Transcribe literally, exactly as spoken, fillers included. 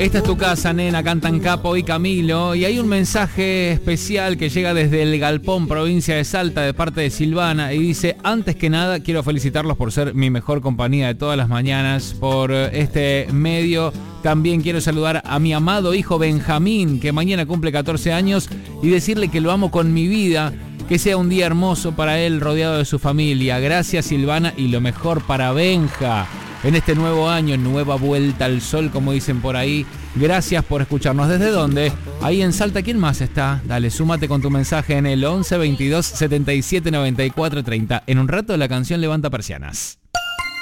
Esta es tu casa, nena, cantan Capo y Camilo. Y hay un mensaje especial que llega desde el Galpón, provincia de Salta, de parte de Silvana. Y dice: antes que nada, quiero felicitarlos por ser mi mejor compañía de todas las mañanas, por este medio. También quiero saludar a mi amado hijo Benjamín, que mañana cumple catorce años, y decirle que lo amo con mi vida. Que sea un día hermoso para él, rodeado de su familia. Gracias, Silvana, y lo mejor para Benja en este nuevo año, nueva vuelta al sol, como dicen por ahí. Gracias por escucharnos. ¿Desde dónde? Ahí en Salta, ¿quién más está? Dale, súmate con tu mensaje en el once veintidós setenta y siete noventa y cuatro treinta. En un rato la canción Levanta Persianas.